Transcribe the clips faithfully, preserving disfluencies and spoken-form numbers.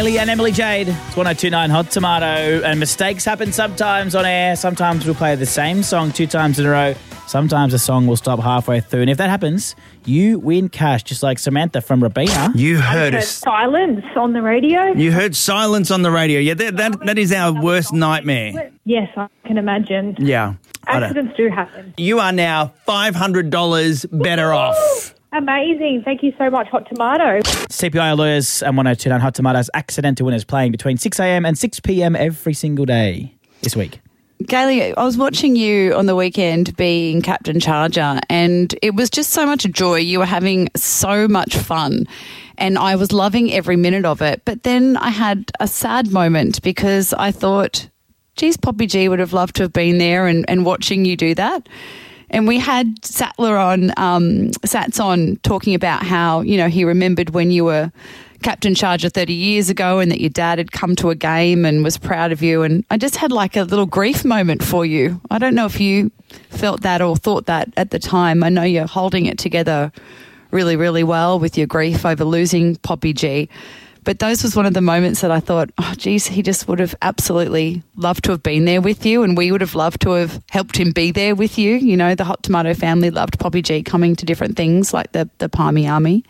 Gailey and Emily Jade. It's one oh two nine Hot Tomato. And mistakes happen sometimes on air. Sometimes we'll play the same song two times in a row. Sometimes a song will stop halfway through. And if that happens, you win cash, just like Samantha from Rabina. You heard heard us. silence on the radio. You heard silence on the radio. Yeah, that that, that is our worst nightmare. Yes, I can imagine. Yeah. I don't- Accidents do happen. You are now five hundred dollars better off. Amazing. Thank you so much, Hot Tomato. C P I Lawyers and one oh two nine Hot Tomatoes accidental winners playing between six a.m. and six p.m. every single day this week. Gailey, I was watching you on the weekend being Captain Charger, and it was just so much joy. You were having so much fun, and I was loving every minute of it. But then I had a sad moment because I thought, geez, Poppy G would have loved to have been there and, and watching you do that. And we had Sattler on, um, Sats on talking about how, you know, he remembered when you were Captain Charger thirty years ago and that your dad had come to a game and was proud of you. And I just had like a little grief moment for you. I don't know if you felt that or thought that at the time. I know you're holding it together really, really well with your grief over losing Poppy G. But those was one of the moments that I thought, oh, geez, he just would have absolutely loved to have been there with you, and we would have loved to have helped him be there with you. You know, the Hot Tomato family loved Poppy G coming to different things like the, the Palmy Army.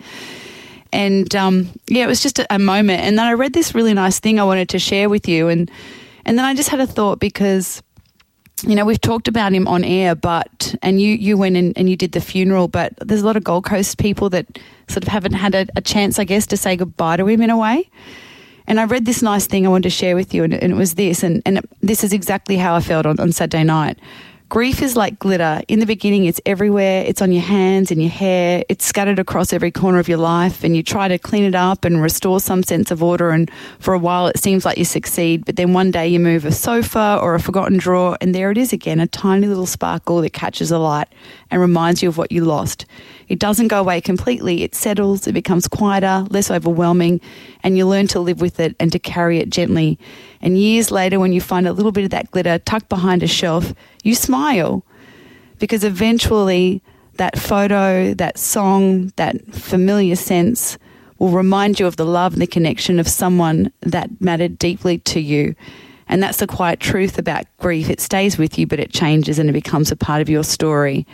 And, um, yeah, it was just a, a moment. And then I read this really nice thing I wanted to share with you. And, and then I just had a thought because, you know, we've talked about him on air, but, and you, you went in and you did the funeral, but there's a lot of Gold Coast people that sort of haven't had a, a chance, I guess, to say goodbye to him in a way. And I read this nice thing I wanted to share with you, and, and it was this, and, and this is exactly how I felt on, on Saturday night. Grief is like glitter. In the beginning, it's everywhere. It's on your hands and your hair. It's scattered across every corner of your life, and you try to clean it up and restore some sense of order, and for a while it seems like you succeed, but then one day you move a sofa or a forgotten drawer, and there it is again, a tiny little sparkle that catches the light and reminds you of what you lost. It doesn't go away completely. It settles, it becomes quieter, less overwhelming, and you learn to live with it and to carry it gently. And years later, when you find a little bit of that glitter tucked behind a shelf, you smile, because eventually that photo, that song, that familiar sense will remind you of the love and the connection of someone that mattered deeply to you. And that's the quiet truth about grief. It stays with you, but it changes and it becomes a part of your story.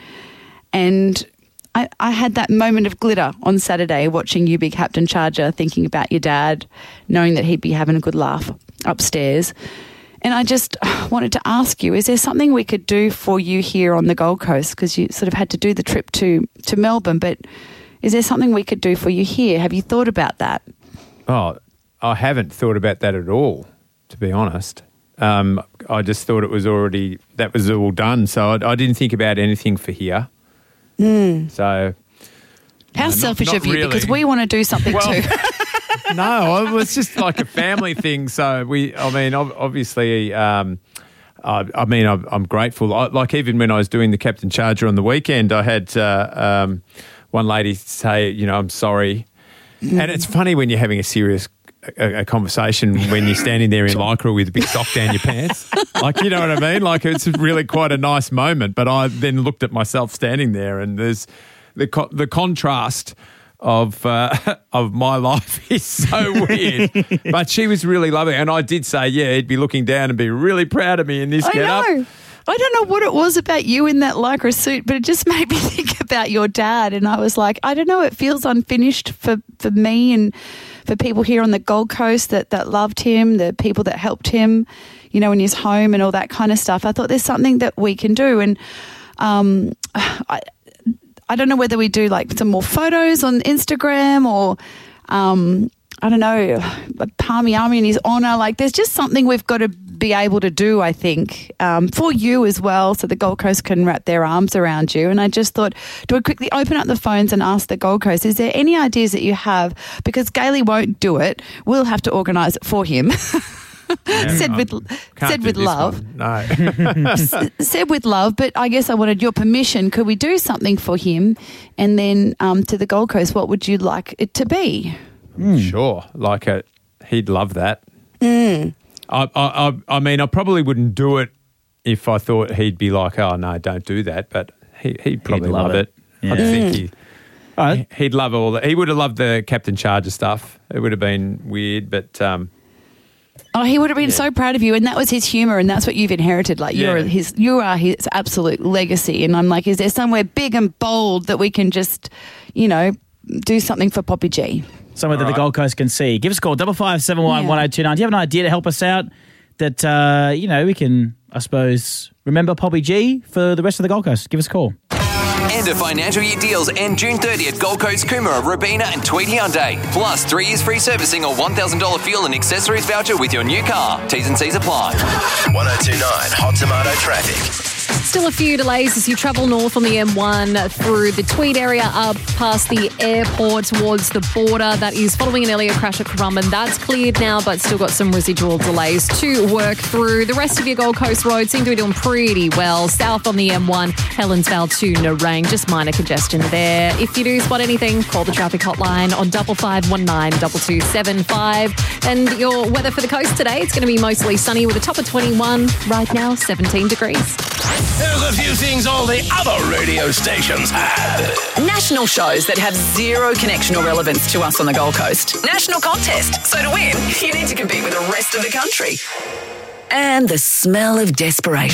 And I, I had that moment of glitter on Saturday watching you be Captain Charger, thinking about your dad, knowing that he'd be having a good laugh upstairs. And I just wanted to ask you, is there something we could do for you here on the Gold Coast? Because you sort of had to do the trip to, to Melbourne, but is there something we could do for you here? Have you thought about that? Oh, I haven't thought about that at all, to be honest. Um, I just thought it was already, that was all done. So I, I didn't think about anything for here. Mm. So. How no, selfish not, not of you, really. because we want to do something well, too. No, it was just like a family thing. So we, I mean, ob- obviously, um, I, I mean, I'm, I'm grateful. I, like even when I was doing the Captain Charger on the weekend, I had uh, um, one lady say, you know, I'm sorry. Mm. And it's funny when you're having a serious a, a conversation when you're standing there in Lycra with a big sock down your pants. Like, you know what I mean? Like, it's really quite a nice moment. But I then looked at myself standing there, and there's the co- the contrast of uh, of my life is so weird. But she was really lovely. And I did say, yeah, he'd be looking down and be really proud of me in this I get-up. know. I don't know what it was about you in that Lycra suit, but it just made me think about your dad. And I was like, I don't know, it feels unfinished for, for me and for people here on the Gold Coast that, that loved him, the people that helped him, you know, in his home and all that kind of stuff. I thought there's something that we can do. And um, I, I don't know whether we do like some more photos on Instagram or, um, I don't know, Palmy Army in his honour. Like, there's just something we've got to be able to do, I think, um, for you as well, so the Gold Coast can wrap their arms around you. And I just thought, do I quickly open up the phones and ask the Gold Coast, is there any ideas that you have? Because Gailey won't do it. We'll have to organise it for him. Yeah, said with said with love. One. No. S- said with love, but I guess I wanted your permission. Could we do something for him? And then um, to the Gold Coast, what would you like it to be? Mm. Sure. Like, a, he'd love that. Mm. I, I, I mean, I probably wouldn't do it if I thought he'd be like, oh, no, don't do that. But he, he'd probably He'd love love it. it. I Yeah. think he, All right. He'd love all that. He would have loved the Captain Charger stuff. It would have been weird, but um, Oh, he would have been so proud of you, and that was his humour, and that's what you've inherited. Like you're Yeah. his, you are his absolute legacy. And I'm like, is there somewhere big and bold that we can just, you know, do something for Poppy G? Somewhere that the Gold Coast can see. Give us a call, double five seven one one eight two nine. Do you have an idea to help us out that, uh, you know, we can, I suppose, remember Poppy G for the rest of the Gold Coast? Give us a call. End of financial year deals end June thirtieth. Gold Coast, Coomera, Robina and Tweed Hyundai. Plus three years free servicing or one thousand dollars fuel and accessories voucher with your new car. T's and C's apply. one oh two point nine Hot Tomato Traffic. Still a few delays as you travel north on the M one through the Tweed area up past the airport towards the border. That is following an earlier crash at Currumbin. That's cleared now, but still got some residual delays to work through. The rest of your Gold Coast roads seem to be doing pretty well. South on the M one, Helensvale to Nerang, just minor congestion there. If you do spot anything, call the traffic hotline on double five one nine double two seven five. And your weather for the coast today, it's going to be mostly sunny with a top of twenty-one. Right now, seventeen degrees. There's a few things all the other radio stations have. National shows that have zero connection or relevance to us on the Gold Coast. National contest. So to win, you need to compete with the rest of the country. And the smell of desperation.